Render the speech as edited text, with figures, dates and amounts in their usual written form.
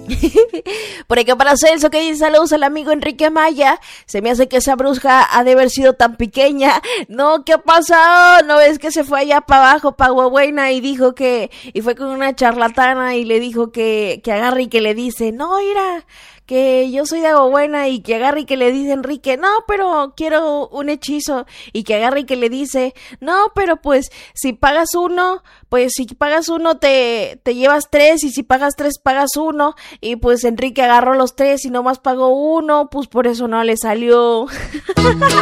Por acá para Celso que dice saludos al amigo Enrique Maya. Se me hace que esa bruja ha de haber sido tan pequeña. No, ¿qué ha pasado? ¿No ves que se fue allá para abajo, para Huehuena y dijo que... Y fue con una charlatana y le dijo que agarre y que le dice, no, mira, que yo soy de Huehuena, y que agarre y que le dice Enrique, no, pero quiero un hechizo, y que agarre y que le dice, no, pero pues si pagas uno te llevas 3, y si pagas 3 pagas 1, y pues Enrique agarró los 3 y nomás pagó 1, pues por eso no le salió.